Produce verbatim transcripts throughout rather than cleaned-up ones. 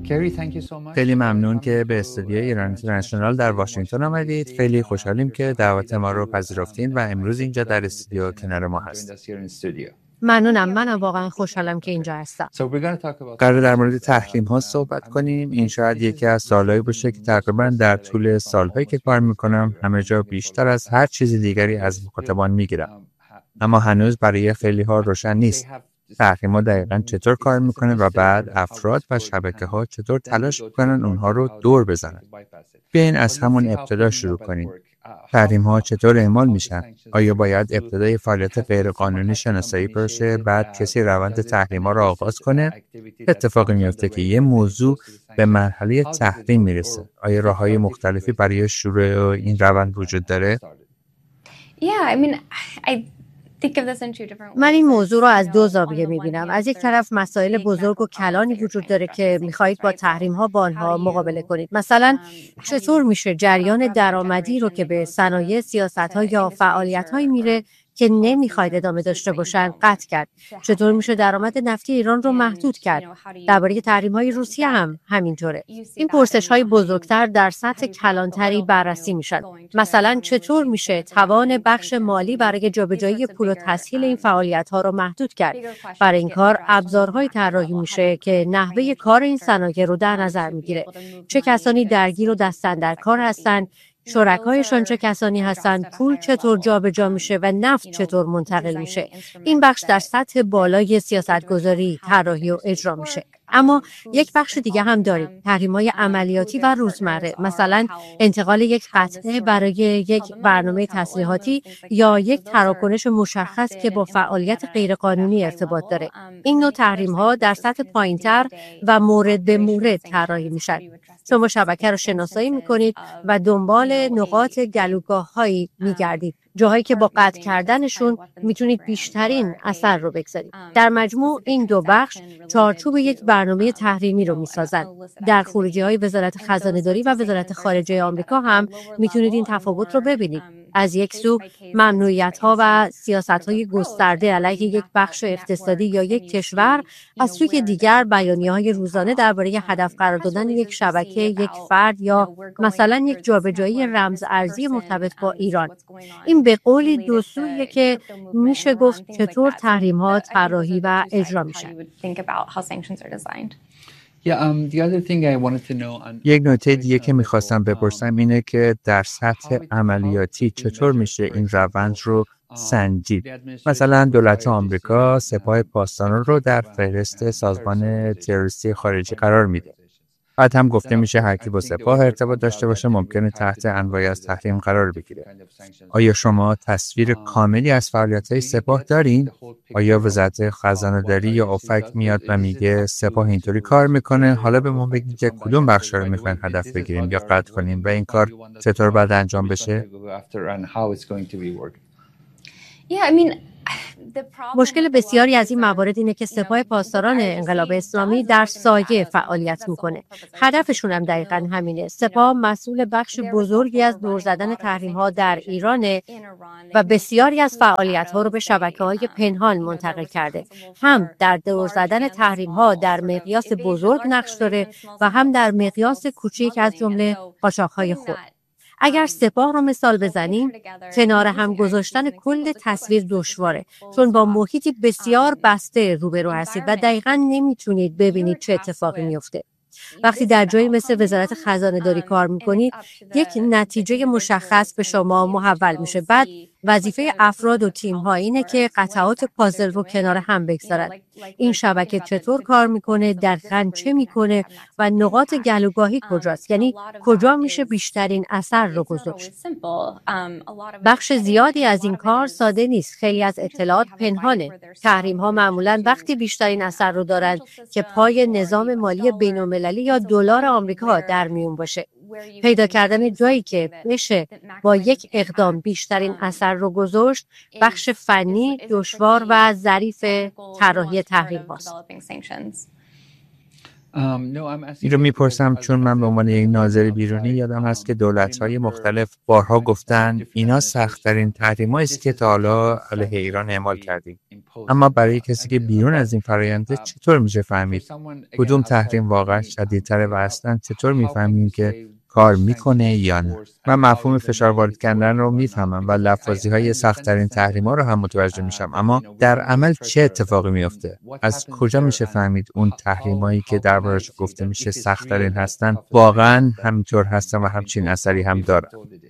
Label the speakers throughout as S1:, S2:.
S1: خیلی ممنون که به استودیوی ایران اینترنشنال در واشنگتن آمدید. خیلی خوشحالیم که دعوت ما رو پذیرفتین و امروز اینجا در استودیو کنار ما هستید.
S2: ممنونم. منم واقعا خوشحالم که اینجا هستم.
S1: قرار در مورد تحریم ها صحبت کنیم. این شاید یکی از سوالایی باشه که تقریبا در طول سالهایی که کار میکنم همه جا بیشتر از هر چیز دیگری از مخاطبان میگیرم. اما هنوز برای خیلی ها روشن نیست تحریم ها دقیقاً چطور کار میکنه و بعد افراد و شبکه ها چطور تلاش میکنن اونها رو دور بزنن. بیاین از همون ابتدا شروع کنیم. تحریم ها چطور اعمال میشن؟ آیا باید ابتدای فعالیت غیرقانونی شناسایی بشه بعد کسی روند تحریم ها رو آغاز کنه؟ اتفاقی میفته که یه موضوع به مرحله تحریم میرسه. آیا راههای مختلفی برای شروع این روند وجود داره؟
S2: من این موضوع رو از دو زاویه می‌بینم. از یک طرف مسائل بزرگ و کلانی وجود داره که می‌خواهید با تحریم‌ها با آنها مقابله کنید. مثلا چطور میشه جریان درآمدی رو که به صنایع، سیاست‌ها یا فعالیت‌هایی میره که نمیخواید ادامه داشته باشن قطع کرد؟ چطور میشه درآمد نفتی ایران رو محدود کرد؟ درباره تحریم‌های روسیه هم همینطوره. این پرسش‌های بزرگتر در سطح کلانتری بررسی میشن. مثلا چطور میشه توان بخش مالی برای جابجایی پول و تسهیل این فعالیت‌ها رو محدود کرد؟ برای این کار ابزارهای طراحی میشه که نحوه کار این صنایع رو در نظر میگیره. چه کسانی درگیر و دست‌اندرکار هستن؟ شرکایشان چه کسانی هستند؟ پول چطور جابجا میشه و نفت چطور منتقل میشه؟ این بخش در سطح بالای سیاستگذاری، طراحی و اجرا میشه. اما یک بخش دیگه هم داریم، تحریم‌های عملیاتی و روزمره، مثلا انتقال یک قطعه برای یک برنامه تسلیحاتی یا یک تراکنش مشخص که با فعالیت غیرقانونی ارتباط داره. این نوع تحریم‌ها در سطح پایین‌تر و مورد به مورد طراحی میشن. شما شبکه رو شناسایی میکنید و دنبال نقاط گلوگاه‌هایی میگردید، جاهایی که با قطع کردنشون میتونید بیشترین اثر رو بگذارید. در مجموع این دو بخش چارچوب یک برنامه تحریمی رو میسازن. در خروجی‌های وزارت خزانه‌داری و وزارت خارجه آمریکا هم میتونید این تفاوت رو ببینید. از یک سو ممنوعیت‌ها و سیاست‌های گسترده علیه یک بخش اقتصادی یا یک کشور، از سوی دیگر بیانیه‌های روزانه درباره هدف قرار دادن یک شبکه، یک فرد یا مثلا یک جابجایی رمز ارزی مرتبط با ایران. این به قولی دو سویه که میشه گفت چطور تحریم‌ها طراحی و اجرا میشن.
S1: یک نکته دیگه که میخواستم بپرسم اینه که در سطح عملیاتی چطور میشه این روند رو سنجید؟ مثلا دولت آمریکا سپاه پاسداران رو در فهرست سازمان تروریستی خارجی قرار میده. بعد هم گفته میشه هر کی با سپاه ارتباط داشته باشه ممکنه تحت انواعی از تحریم قرار بگیره. آیا شما تصویر کاملی از فعالیت‌های سپاه دارین؟ آیا وزارت خزانه‌داری یا اوفک میاد و میگه سپاه اینطوری کار میکنه، حالا به ما بگید که کدوم بخشا رو میخواین هدف بگیریم یا قطع کنیم و این کار چطور باید انجام بشه؟
S2: مشکل بسیاری از این موارد اینه که سپاه پاسداران انقلاب اسلامی در سایه فعالیت میکنه. هدفشون هم دقیقاً همینه. سپاه مسئول بخش بزرگی از دور زدن تحریم‌ها در ایرانه و بسیاری از فعالیت‌ها رو به شبکه‌های پنهان منتقل کرده. هم در دور زدن تحریم‌ها در مقیاس بزرگ نقش داره و هم در مقیاس کوچیک از جمله قاچاق‌های خود. اگر سپاه رو مثال بزنیم، کنار هم گذاشتن کل تصویر دشواره، چون با محیطی بسیار بسته روبرو هستید و دقیقاً نمیتونید ببینید چه اتفاقی میفته. وقتی در جایی مثل وزارت خزانه‌داری کار میکنید، یک نتیجه مشخص به شما محول میشه. بعد وظیفه افراد و تیم‌ها اینه که قطعات پازل رو کنار هم بگذارن. این شبکه چطور کار میکنه، دقیقاً چه میکنه و نقاط گلوگاهی کجاست، یعنی کجا میشه بیشترین اثر رو گذاشت. بخش زیادی از این کار ساده نیست. خیلی از اطلاعات پنهانه. تحریم‌ها معمولاً وقتی بیشترین اثر رو دارن که پای نظام مالی بین‌المللی یا دلار آمریکا در میون باشه. پیدا کردن جایی که بشه با یک اقدام بیشترین اثر رو گذاشت، بخش فنی، دشوار و ظریف طراحی تحریم هاست.
S1: این رو میپرسم چون من به عنوان یک ناظر بیرونی یادم هست که دولت‌های مختلف بارها گفتن اینا سخت‌ترین تحریم‌هایی است که تا حالا علیه ایران اعمال کردیم. اما برای کسی که بیرون از این فراینده چطور میشه فهمید کدوم تحریم واقعا شدیدتره و اصلا چطور میفهمیم که کار میکنه یا نه؟ من مفهوم فشار وارد کردن رو میفهمم و لفاظی های سخت ترین تحریم ها رو هم متوجه میشم، اما در عمل چه اتفاقی میفته؟ از کجا میشه فهمید اون تحریم هایی که دربارش گفته میشه سخت ترین هستن واقعا همینطور هستن و همچین اثری هم دارن؟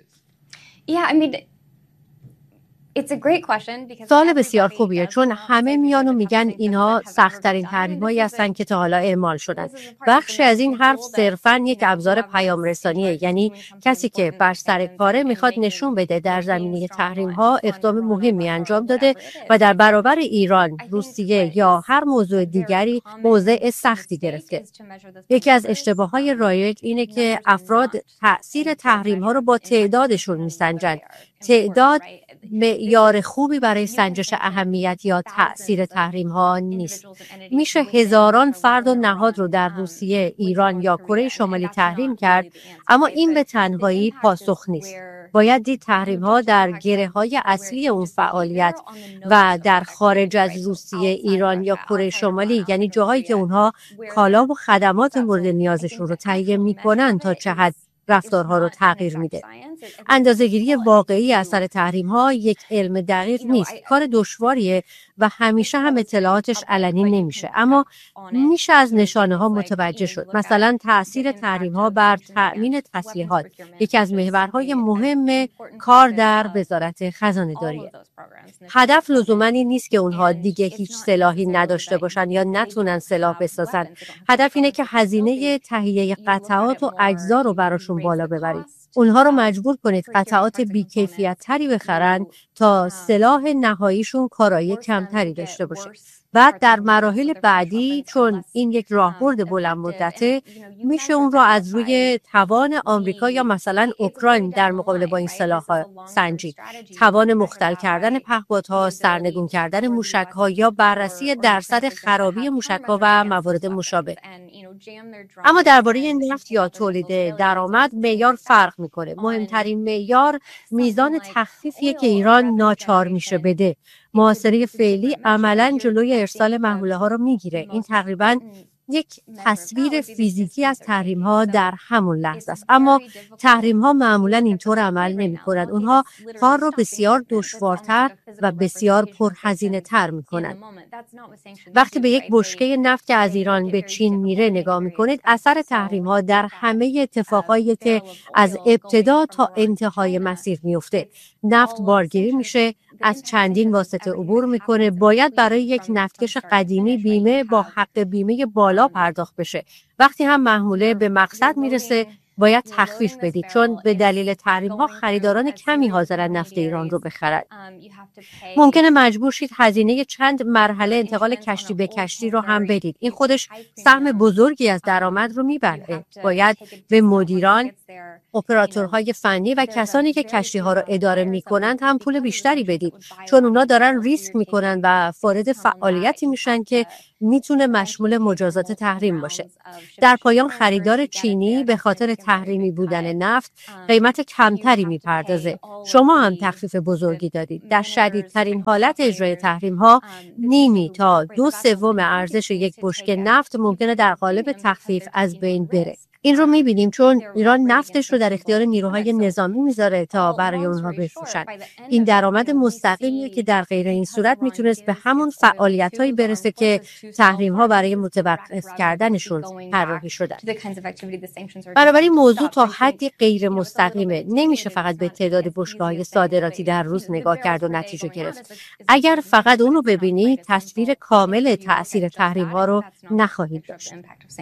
S2: سوال بسیار خوبیه، چون همه میان و میگن اینها سخت‌ترین تحریم‌هایی هستن که تا حالا اعمال شدن. بخشی از این حرف صرفاً یک ابزار پیام رسانیه، یعنی کسی که بر سر کاره میخواد نشون بده در زمینه تحریم‌ها اقدام مهمی انجام داده و در برابر ایران، روسیه یا هر موضوع دیگری موضع سختی گرفته. یکی از اشتباهات رایج اینه که افراد تأثیر تحریم‌ها رو با تعدادشون میسنجن. تعداد معیار خوبی برای سنجش اهمیت یا تأثیر تحریم ها نیست. میشه هزاران فرد و نهاد رو در روسیه، ایران یا کره شمالی تحریم کرد، اما این به تنهایی پاسخ نیست. باید دید تحریم ها در گره های اصلی اون فعالیت و در خارج از روسیه، ایران یا کره شمالی، یعنی جاهایی که اونها کالا و خدمات مورد نیازشون رو تهیه میکنن تا چه حد رفتارها رو تغییر میده. اندازه‌گیری واقعی اثر تحریم‌ها یک علم دقیق نیست. کار دشواریه و همیشه هم اطلاعاتش علنی نمیشه، اما میشه از نشانه‌ها متوجه شد. مثلا تأثیر تحریم‌ها بر تأمین تسلیحات یکی از محورهای مهم کار در وزارت خزانه‌داریه. هدف لزوما این نیست که اونها دیگه هیچ سلاحی نداشته باشن یا نتونن سلاح بسازن. هدف اینه که هزینه تهیه قطعات و اجزا رو براشون بالا ببرید. اونها رو مجبور کنید قطعات بی‌کیفیت تری بخرن تا سلاح نهاییشون کارایی کمتری داشته باشه. بعد در مراحل بعدی، چون این یک راهبرد بلند مدته، میشه اون رو از روی توان آمریکا یا مثلا اوکراین در مقابله با این سلاح‌ها سنجید. توان مختل کردن پهپادها، سرنگون کردن موشک‌ها یا بررسی درصد خرابی موشک‌ها و موارد مشابه. اما درباره نفت یا تولید درآمد معیار فرق میکنه. مهمترین معیار میزان تخفیفیه که ایران ناچار میشه بده. محاصره فعلی عملاً جلوی ارسال محموله ها رو میگیره. این تقریباً یک تصویر فیزیکی از تحریم ها در همون لحظه است. اما تحریم ها معمولاً اینطور عمل نمی کنند. اونها کار رو بسیار دشوارتر و بسیار پرهزینه تر می کنند. وقتی به یک بشکه نفت که از ایران به چین میره نگاه می کنید، اثر تحریم ها در همه اتفاقایی که از ابتدا تا انتهای مسیر میفته. نفت بارگیری میشه، از چندین واسطه عبور میکنه، باید برای یک نفتکش قدیمی بیمه با حق بیمه بالا پرداخت بشه. وقتی هم محموله به مقصد میرسه باید تخفیف بدید، چون به دلیل تحریم ها خریداران کمی حاضرن نفت ایران رو بخرن. ممکنه مجبور شید هزینه چند مرحله انتقال کشتی به کشتی رو هم بدید. این خودش سهم بزرگی از درآمد رو میبره. باید به مدیران، اپراتورهای فنی و کسانی که کشتی ها رو اداره میکنند هم پول بیشتری بدید، چون اونا دارن ریسک میکنن و وارد فعالیتی میشن که میتونه مشمول مجازات تحریم باشه. در پایان خریدار چینی به خاطر تحریمی بودن نفت قیمت کمتری میپردازه. شما هم تخفیف بزرگی دادید. در شدیدترین حالت اجرای تحریم ها نیمی تا دو سوم ارزش یک بشکه نفت ممکنه در قالب تخفیف از بین بره. این رو می‌بینیم چون ایران نفتش رو در اختیار نیروهای نظامی میذاره تا برای اونها بفروشن. این درآمد مستقیمیه که در غیر این صورت میتونست به همون فعالیتایی برسه که تحریم‌ها برای متوقف کردنشون طراحی شدن. بنابراین موضوع تا حدی غیر مستقیمه. نمیشه فقط به تعداد بشکه‌های صادراتی در روز نگاه کرد و نتیجه گرفت. اگر فقط اون رو ببینی، تصویر کامل تأثیر تحریم‌ها رو نخواهید داشت.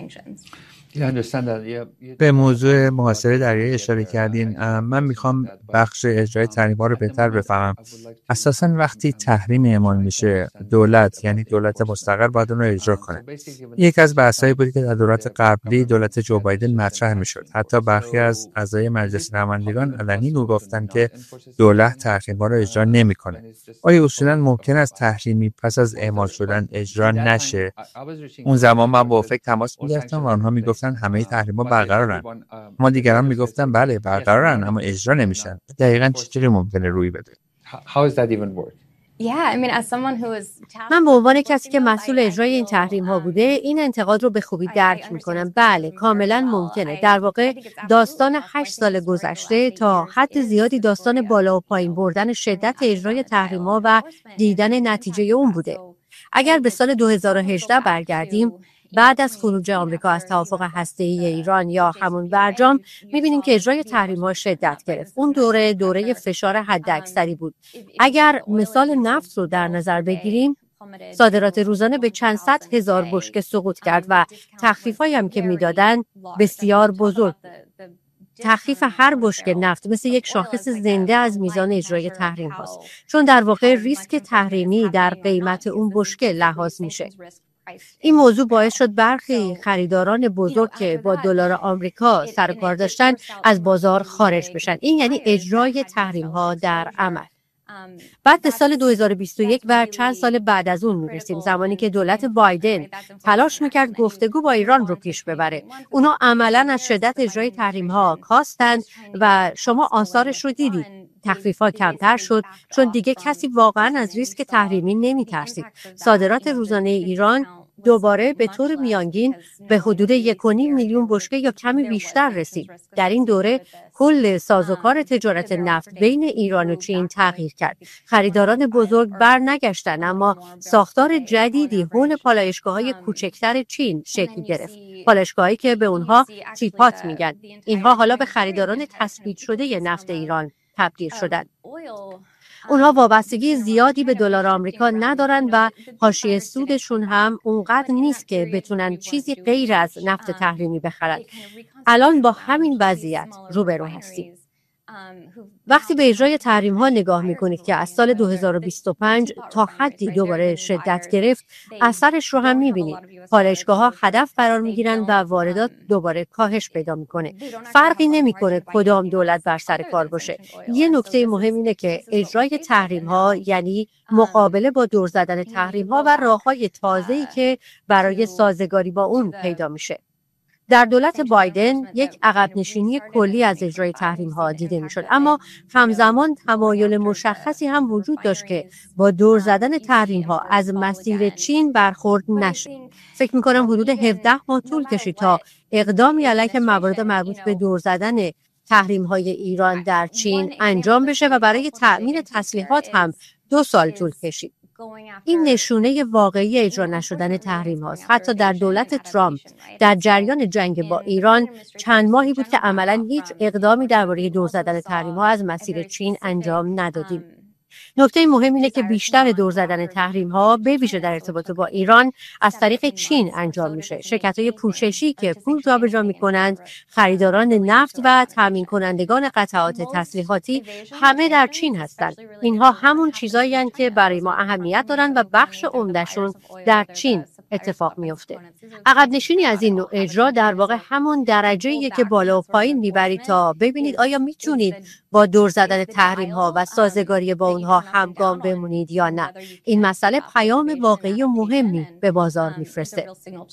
S1: به موضوع محاصره دریایی اشاره کردین. من میخوام بخش اجرای تحریم‌ها رو بهتر بفهمم. اساساً وقتی تحریم اعمال میشه، دولت یعنی دولت مستقر باید اون رو اجرا کنه. یکی از بحثایی بود که در دولت قبلی دولت جو بایدن مطرح میشد. حتی برخی از اعضای مجلس نمایندگان علنی گفتن که دولت تحریم‌ها رو اجرا نمیکنه. آیا اصولاً ممکن است تحریمی پس از اعمال شدن اجرا نشه؟ اون زمان من با اوپک تماس می‌گرفتم و آنها میگفتن همه تحریم‌ها برقرارن. ما دیگران میگفتن بله برقرارن اما اجرا نمیشن. دقیقاً چطوری ممکنه روی بده؟
S3: How is that even work?
S2: من به عنوان کسی که مسئول اجرای این تحریم ها بوده این انتقاد رو به خوبی درک میکنم. بله کاملا ممکنه. در واقع داستان هشت سال گذشته تا حد زیادی داستان بالا و پایین بردن شدت اجرای تحریم ها و دیدن نتیجه اون بوده. اگر به سال دو هزار و هجده برگردیم، بعد از خروج آمریکا از توافق هسته‌ای ایران یا همون برجام، می‌بینیم که اجرای تحریم‌ها شدت گرفت. اون دوره دوره فشار حداکثری بود. اگر مثال نفت رو در نظر بگیریم، صادرات روزانه به چند صد هزار بشکه سقوط کرد و تخفیفایی هم که میدادن بسیار بزرگ. تخفیف هر بشکه نفت مثل یک شاخص زنده از میزان اجرای تحریم هاست، چون در واقع ریسک تحریمی در قیمت اون بشکه لحاظ میشه. این موضوع باعث شد برخی خریداران بزرگ که با دلار آمریکا سر کار داشتن از بازار خارج بشن. این یعنی اجرای تحریم ها در عمل. بعد به سال دو هزار و بیست و یک و چند سال بعد از اون میرسیم، زمانی که دولت بایدن تلاش میکرد گفتگو با ایران رو پیش ببره. اونا عملاً از شدت اجرای تحریم ها کاستند و شما آثارش رو دیدید. تخفیفات کمتر شد چون دیگه کسی واقعاً از ریسک تحریمی نمیترسید. صادرات روزانه ایران دوباره به طور میانگین به حدود یک و نیم میلیون بشکه یا کمی بیشتر رسید. در این دوره کل سازوکار تجارت نفت بین ایران و چین تغییر کرد. خریداران بزرگ بر نگشتن، اما ساختار جدیدی حول پالایشگاه‌های کوچکتر چین شکل گرفت. پالایشگاهایی که به اونها تیپات میگن. اینها حالا به خریداران تثبیت شده نفت ایران تبدیل شدند. اونها وابستگی زیادی به دلار آمریکا ندارن و حاشیه سودشون هم اونقدر نیست که بتونن چیزی غیر از نفت تحریمی بخرن. الان با همین وضعیت روبرو هستیم. وقتی به اجرای تحریم ها نگاه میکنید که از سال دو هزار و بیست و پنج تا حدی دوباره شدت گرفت، اثرش رو هم میبینید. پالایشگاه ها هدف قرار میگیرن و واردات دوباره کاهش پیدا میکنه. فرقی نمیکنه کدام دولت بر سر کار باشه. یه نکته مهم اینه که اجرای تحریم ها یعنی مقابله با دور زدن تحریم ها و راههای تازه‌ای که برای سازگاری با اون پیدا میشه. در دولت بایدن یک عقب نشینی کلی از اجرای تحریم ها دیده میشد، اما همزمان تمایل مشخصی هم وجود داشت که با دور زدن تحریم ها از مسیر چین برخورد نشه. فکر می کنم حدود هفده ماه طول کشید تا اقدامی علیه موارد مربوط به دور زدن تحریم های ایران در چین انجام بشه و برای تأمین تسلیحات هم دو سال طول کشید. این نشونه واقعی اجرا نشدن تحریم هاست. حتی در دولت ترامپ در جریان جنگ با ایران چند ماهی بود که عملاً هیچ اقدامی درباره دور زدن تحریم ها از مسیر چین انجام ندادیم. نکته مهم اینه که بیشتر دور زدن تحریم ها به ویژه در ارتباط با ایران از طریق چین انجام میشه. شرکت‌های پوششی که پول جابجا میکنند، خریداران نفت و تامین کنندگان قطعات تسلیحاتی همه در چین هستند. اینها همون چیزایی هستند که برای ما اهمیت دارن و بخش عمدهشون در چین اتفاق میفته. عقب نشینی از این نوع اجرا در واقع همون درجه‌ایه که بالا و پایین میبرید تا ببینید آیا میتونید با دور زدن تحریم ها و سازگاری با اونها همگام بمونید یا نه. این مسئله پیام واقعی و مهمی به بازار میفرسته.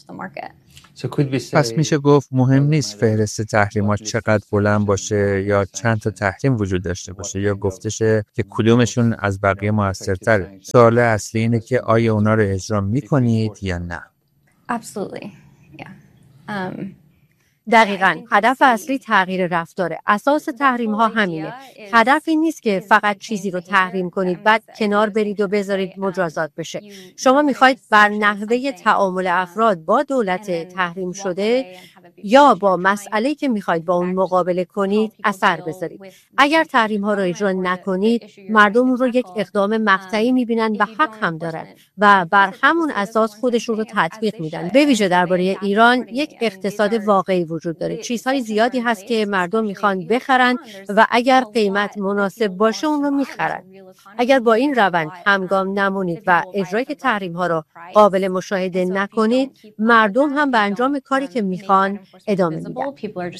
S1: پس میشه گفت مهم نیست فهرست تحریمات چقدر بلند باشه یا چند تا تحریم وجود داشته باشه یا گفتشه که کدومشون از بقیه موثرتره. سوال اصلی اینه که آیا اونا رو اجرا میکنید یا نه؟
S3: Absolutely. Yeah. Um,
S2: دقیقاً هدف اصلی تغییر رفتاره. اساس تحریم ها همینه. هدف این نیست که فقط چیزی رو تحریم کنید بعد کنار برید و بذارید مجازات بشه. شما میخواید بر نحوه تعامل افراد با دولت تحریم شده یا با مسئله‌ای که میخواید با اون مقابله کنید اثر بذارید. اگر تحریم ها رو اجرا نکنید، مردم رو یک اقدام مقطعی میبینن و حق هم دارن و بر همون اساس خودشون رو تطبیق میدن. به ویژه درباره ایران یک اقتصاد واقعی وجود داره. چیزهای زیادی هست که مردم میخوان بخرن و اگر قیمت مناسب باشه اون رو میخرن. اگر با این روند همگام نمونید و اجرای تحریم ها رو قابل مشاهده نکنید، مردم هم به انجام کاری که میخوان ادامه میدن.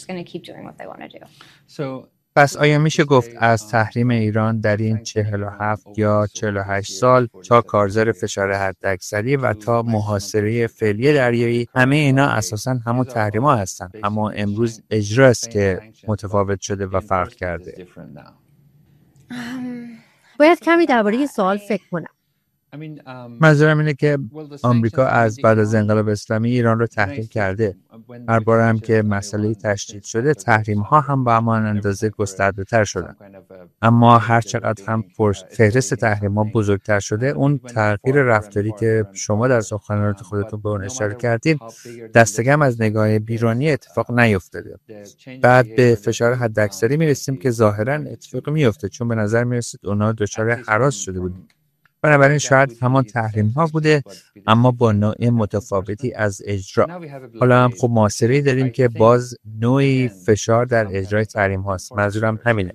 S1: پس آیا میشه گفت از تحریم ایران در این چهل و هفت یا چهل و هشت سال تا کارزار فشار حداکثری و تا محاصره فعلی دریایی همه اینا اساساً همون تحریم‌ها هستن، اما امروز اجراست که متفاوت شده و فرق کرده؟
S2: باید کمی درباره این سوال فکر کنم.
S1: منظورم اینه که آمریکا از بعد از انقلاب اسلامی ایران رو تحریم کرده. هر بار هم که مسئله تشدید شده تحریم ها هم با همان اندازه گسترده تر شدن. اما هر چقدر هم فهرست تحریم ها بزرگتر شده، اون تغییر رفتاری که شما در سخنرانیت خودتون به اون اشاره کردید دست کم از نگاه بیرونی اتفاق نیفتاده. بعد به فشار حداکثری میرسیم که ظاهرا اتفاق میفته، چون به نظر میرسید اونا دچار هراس شده بودن. بنابراین شاید همان تحریم ها بوده، اما با نوع متفاوتی از اجرا. حالا هم خب معاصره‌ای داریم که باز نوعی فشار در اجرای تحریم هاست. منظورم همینه.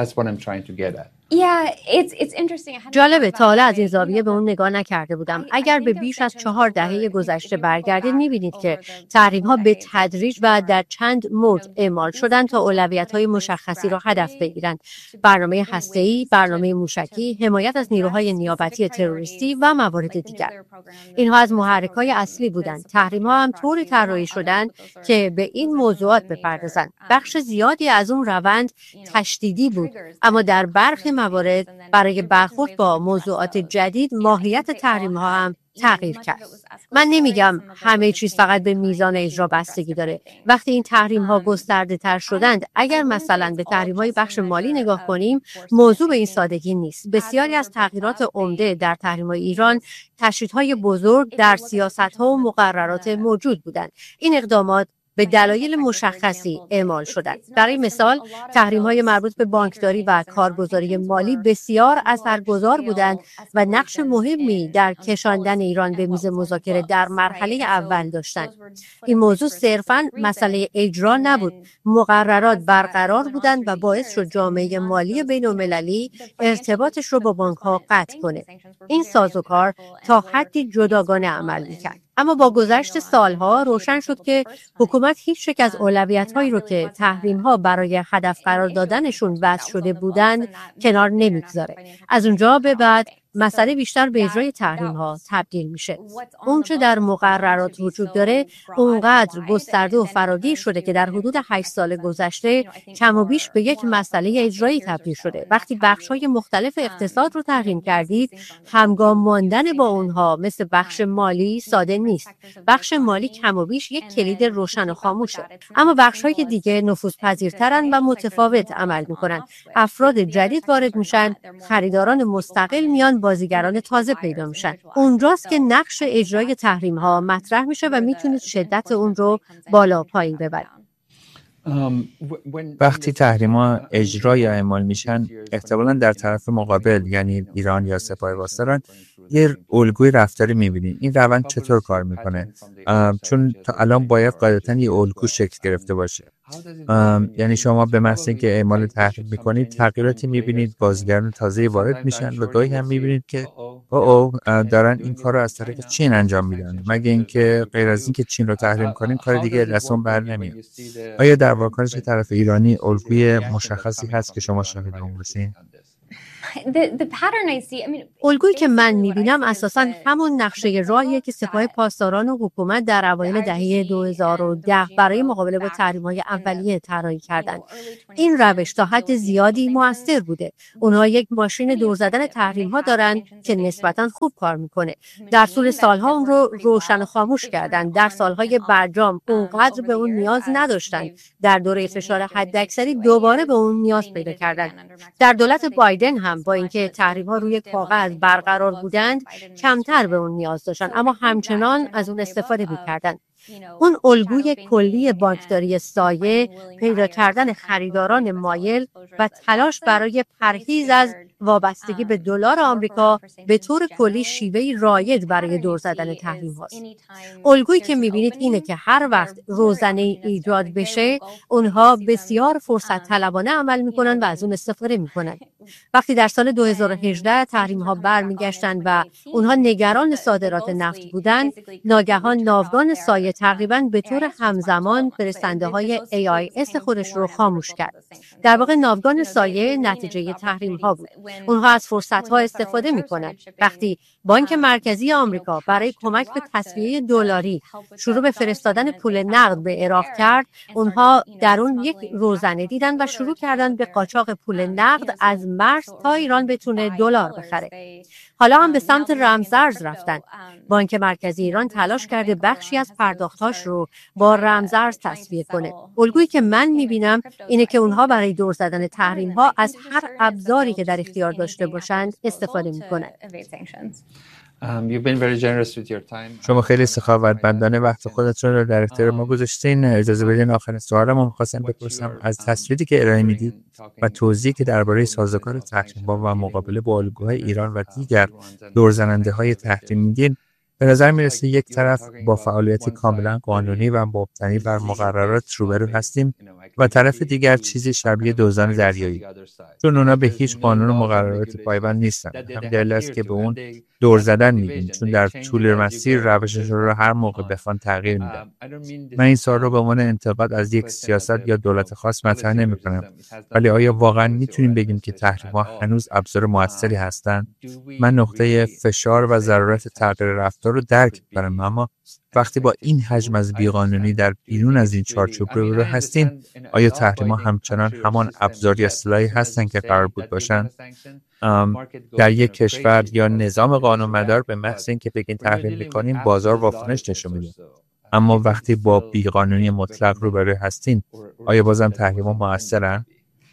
S2: جالبه، تا حالا از این زاویه به اون نگاه نکرده بودم. اگر به بیش از چهار دهه گذشته برگردید می‌بینید که تحریم‌ها به تدریج و در چند مورد اعمال شدن تا اولویت‌های مشخصی را هدف بگیرند: برنامه هسته‌ای، برنامه موشکی، حمایت از نیروهای نیابتی تروریستی و موارد دیگر. اینها از محرک‌های اصلی بودند. تحریم‌ها هم طوری طراحی شدند که به این موضوعات بپردازند. بخش زیادی از اون روند تشدیدی بود، اما در برخی موارد برای برخورد با موضوعات جدید ماهیت تحریم ها هم تغییر کرد. من نمیگم همه چیز فقط به میزان اجرا بستگی داره. وقتی این تحریم ها گسترده تر شدند، اگر مثلا به تحریم های بخش مالی نگاه کنیم، موضوع به این سادگی نیست. بسیاری از تغییرات عمده در تحریم های ایران تشدیدهای بزرگ در سیاست ها و مقررات موجود بودند. این اقدامات به دلایل مشخصی اعمال شدند. برای مثال، تحریم‌های مربوط به بانکداری و کارگزاری مالی بسیار اثرگذار بودند و نقش مهمی در کشاندن ایران به میز مذاکره در مرحله اول داشتند. این موضوع صرفاً مسئله اجرا نبود. مقررات برقرار بودند و باعث شد جامعه مالی بین‌المللی ارتباطش رو با بانک‌ها قطع کنه. این سازوکار تا حدی جداگانه عمل می‌کرد. اما با گذشت سالها روشن شد که حکومت هیچ یک از اولویت‌هایی رو که تحریم‌ها برای هدف قرار دادنشون وضع شده بودند کنار نمیگذاره. از اونجا به بعد مسئله بیشتر به اجرای تحریم‌ها تبدیل میشه. اونچه در مقررات وجود داره اونقدر گسترده و فراگیر شده که در حدود هشت سال گذشته کم و بیش به یک مسئله اجرایی تبدیل شده. وقتی بخش‌های مختلف اقتصاد رو تحریم کردید، همگام ماندن با اونها مثل بخش مالی ساده نیست. بخش مالی کم و بیش یک کلید روشن و خاموشه، اما بخش‌های دیگه نفوذپذیرترن و متفاوت عمل میکنن. افراد جدید وارد میشن، خریداران مستقل میان، بازیگران تازه پیدا میشن. اونجاست که نقش اجرای تحریم ها مطرح میشه و میتونید شدت اون رو بالا پایین ببرید.
S1: وقتی تحریم ها اجرا یا اعمال میشن، احتمالاً در طرف مقابل یعنی ایران یا سپاه پاسداران یه الگوی رفتاری میبینید. این روند چطور کار میکنه؟ چون تا الان باید قاعدتاً یه الگو شکل گرفته باشه. یعنی شما به محض اینکه اعمال تحریم میکنید تغییراتی میبینید، بازیگران تازه وارد میشن و گاهی هم میبینید که او او دارن این کار رو از طریق چین انجام میدن، مگه اینکه غیر از اینکه چین رو تحریم کنیم کار دیگه دستمون بر نمیاد. آیا در واکنش طرف ایرانی الگوی مشخصی هست که شما شاهد اون باشین؟
S2: الگویی که من میبینم اساساً همون نقشه راهیه که سپاه پاسداران و حکومت در اوایل دهه دو هزار و ده برای مقابله با تحریم‌های اولیه طراحی کردند. این روش تا حد زیادی موثر بوده. اونها یک ماشین دور زدن تحریم‌ها دارن که نسبتاً خوب کار میکنه. در طول سالها اون رو روشن و خاموش کردن. در سالهای برجام اونقدر به اون نیاز نداشتن. در دوره فشار حداکثری دوباره به اون نیاز پیدا کردن. در دولت بایدن هم با اینکه تحریم‌ها روی کاغذ برقرار بودند کمتر به اون نیاز داشتن، اما همچنان از اون استفاده می‌کردند. اون الگوی کلی بانکداری سایه، پیدا کردن خریداران مایل و تلاش برای پرهیز از وابستگی به دلار آمریکا به طور کلی شیوهی رایج برای دور زدن تحریم هاست. الگویی که میبینید اینه که هر وقت روزنه ایجاد بشه اونها بسیار فرصت طلبانه عمل میکنن و از اون استفاده میکنن. وقتی در سال دو هزار و هجده تحریم ها برمیگشتن و اونها نگران صادرات نفت بودن، ناگهان ناوگان سایه تقریباً به طور همزمان فرستنده های ای آی اس خودش رو خاموش کرد. در واقع ناوگان سایه نتیجه تحریم ها بود. اونها از فرصت ها استفاده میکنن. وقتی بانک مرکزی آمریکا برای کمک به تسویه دلاری شروع به فرستادن پول نقد به عراق کرد، اونها در اون یک روزنه دیدن و شروع کردن به قاچاق پول نقد از مرز تا ایران بتونه دلار بخره. حالا هم به سمت رمزارز رفتن. بانک مرکزی ایران تلاش کرده بخشی از پرداختاش رو با رمزارز تصفیه کنه. الگویی که من میبینم اینه که اونها برای دور زدن تحریم ها از هر ابزاری که در اختیار داشته باشند استفاده میکنن.
S1: شما خیلی سخاوتمندانه وقت خودتون رو در اختیار ما گذاشتین. اجازه بدین آخرین سوالمو می‌خواستم بپرسم از تصویری که ارائه میدید و توضیحی که درباره سازوکار تحریم‌ها و مقابله با الگوهای ایران و دیگر دورزننده‌های تحریم میدین، به نظر میرسه یک طرف با فعالیتی کاملا قانونی و مبتنی بر مقررات روبرو هستیم و طرف دیگر چیزی شبیه دزدان دریایی، چون اونا به هیچ قانون و مقررات پایبند نیستن. همین دلیل است که به اون دور زدن میگیم، چون در طول مسیر روششون رو هر موقع بخوان تغییر میدن. من این سوال رو به عنوان انتقاد از یک سیاست یا دولت خاص مطرح نمی‌کنم، ولی آیا واقعا میتونیم بگیم که تحریم‌ها هنوز ابزار موثری هستن؟ من نقطه فشار و ضرورت تغییر رفتار رو درک می‌کنم، اما وقتی با این حجم از بیقانونی در بیرون از این چارچوب روبرو هستیم، آیا تحریم‌ها همچنان همان ابزار یا سلاحی هستن که قرار بود باشن؟ در یک کشور یا نظام قانون‌مدار به محض اینکه بگین تحریم می‌کنیم بازار واکنش نشون میده، اما وقتی با بیقانونی مطلق روبرو هستین، آیا بازم تحریم‌ها موثرن؟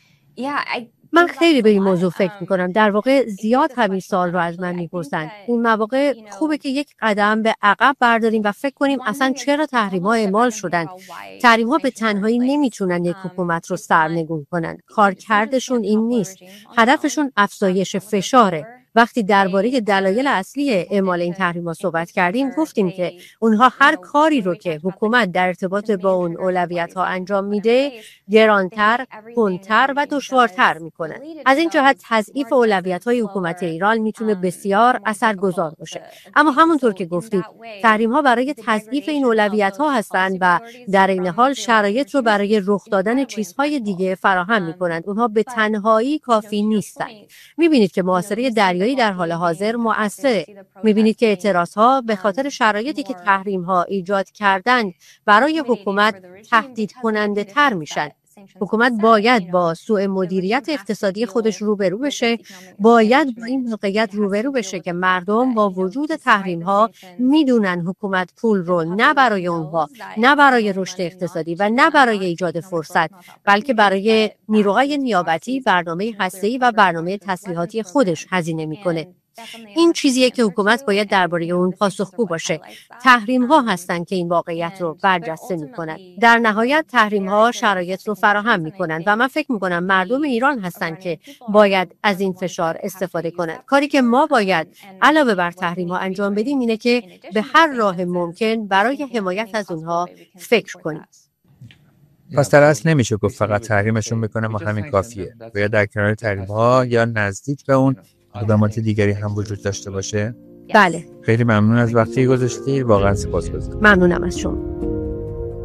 S2: من خیلی به این موضوع فکر میکنم. در واقع زیاد همین سوال رو از من میپرسن. این مواقع خوبه که یک قدم به عقب برداریم و فکر کنیم اصلا چرا تحریم‌ها اعمال شدن. تحریم‌ها به تنهایی نمیتونن یک حکومت رو سرنگون کنن. کارکردشون این نیست. هدفشون افزایش فشاره. وقتی درباره دلایل اصلی اعمال این تحریم‌ها صحبت کردیم، گفتیم که اونها هر کاری رو که حکومت در ارتباط با اون اولویت‌ها انجام میده، گرانتر، کندتر و دشوارتر میکنن. از این جهت تضعیف اولویت‌های حکومت ایران میتونه بسیار اثرگذار باشه. اما همونطور که گفتید، تحریم‌ها برای تضعیف این اولویت‌ها هستند و در این حال شرایط رو برای رخ دادن چیزهای دیگه فراهم میکنند. اونها به تنهایی کافی نیستند. میبینید که محاصره دریایی در حال حاضر مؤثره. می‌بینید که اعتراضها به خاطر شرایطی که تحریم‌ها ایجاد کردند برای حکومت تهدید کننده تر میشن. حکومت باید با سوء مدیریت اقتصادی خودش روبرو بشه، باید با این واقعیت روبرو بشه که مردم با وجود تحریم‌ها میدونن حکومت پول رو نه برای اونها، نه برای رشد اقتصادی و نه برای ایجاد فرصت، بلکه برای نیروهای نیابتی، برنامه هسته‌ای و برنامه تسلیحاتی خودش هزینه میکنه. این چیزیه که حکومت باید درباره اون پاسخگو باشه. تحریم‌ها هستن که این واقعیت رو برجسته میکنن. در نهایت تحریم‌ها شرایط رو فراهم میکنن و من فکر میکنم مردم ایران هستن که باید از این فشار استفاده کنن. کاری که ما باید علاوه بر تحریم‌ها انجام بدیم اینه که به هر راه ممکن برای حمایت از اونها فکر کنیم.
S1: پس در اصل نمیشه گفت فقط تحریمشون بکنم و همین کافیه. باید در کنار تحریم‌ها یا نزدیک به اون اقدامات دیگری هم وجود داشته باشه؟
S2: بله.
S1: خیلی ممنون از وقتی گذاشتی، واقعا سپاسگزارم.
S2: ممنونم از شما.